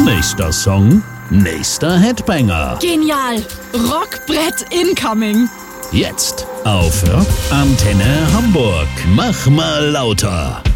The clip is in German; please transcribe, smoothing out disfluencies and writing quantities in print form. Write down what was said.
Nächster Song, nächster Headbanger. Genial! Rockbrett incoming! Jetzt auf Rockantenne Hamburg. Mach mal lauter.